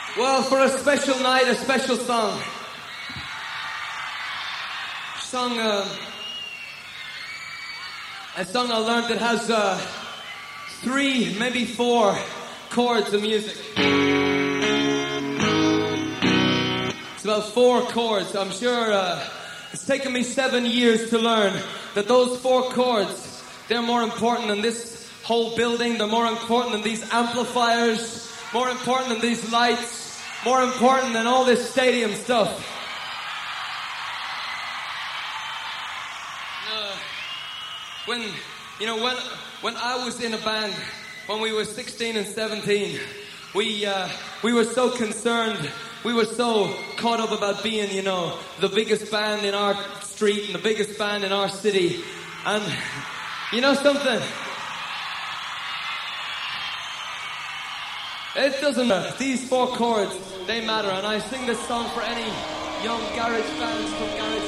Well, for a special night, a special song. A song I learned that has 3, maybe 4 chords of music. It's about 4 chords. I'm sure it's taken me 7 years to learn that those 4 chords, they're more important than this whole building. They're more important than these amplifiers, more important than these lights, more important than all this stadium stuff. When I was in a band, when we were 16 and 17, we were so concerned, we were so caught up about being, the biggest band in our street and the biggest band in our city. And you know something? It doesn't matter. These 4 chords, they matter. And I sing this song for any young garage fans from garage